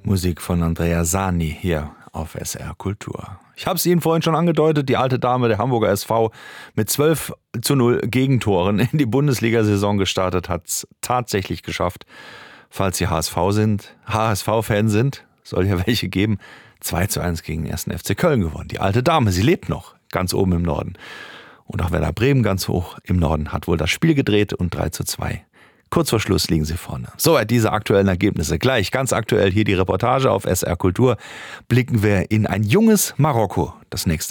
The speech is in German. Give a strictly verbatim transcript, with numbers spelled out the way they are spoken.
Musik von Andrea Sani hier auf S R Kultur. Ich habe es Ihnen vorhin schon angedeutet, die alte Dame der Hamburger S V mit zwölf zu null Gegentoren in die Bundesliga-Saison gestartet, hat es tatsächlich geschafft. Falls Sie H S V sind, H S V-Fan sind, soll ja welche geben, zwei zu eins gegen den ersten F C Köln gewonnen. Die alte Dame, sie lebt noch, ganz oben im Norden. Und auch Werder Bremen ganz hoch im Norden hat wohl das Spiel gedreht und drei zu zwei. Kurz vor Schluss liegen sie vorne. Soweit diese aktuellen Ergebnisse. Gleich, ganz aktuell hier die Reportage auf S R Kultur. Blicken wir in ein junges Marokko. Das nächste